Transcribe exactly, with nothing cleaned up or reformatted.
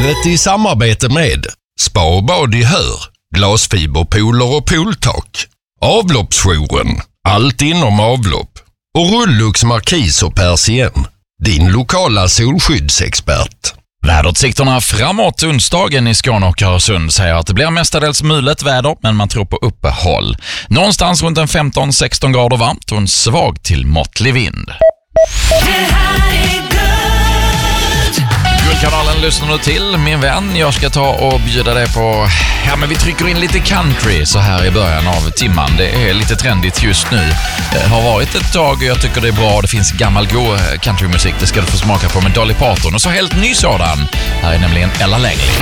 livet i samarbete med Spa och bad i Hör, glasfiberpooler och pooltak, Avloppsjouren, allt inom avlopp och Rullux Markis och Persien, din lokala solskyddsexpert. Väderutsikterna framåt onsdagen i Skåne och Öresund säger att det blir mestadels mulet väder, men man tror på uppehåll. Någonstans runt en femton sexton grader varmt och en svag till måttlig vind. Guldkanalen lyssnar du till, min vän. Jag ska ta och bjuda dig på... Ja, men vi trycker in lite country så här i början av timman. Det är lite trendigt just nu. Det har varit ett tag och jag tycker det är bra. Det finns gammal god countrymusik. Det ska du få smaka på med Dolly Parton. Och så helt ny sådan. Här är nämligen Ella Langley.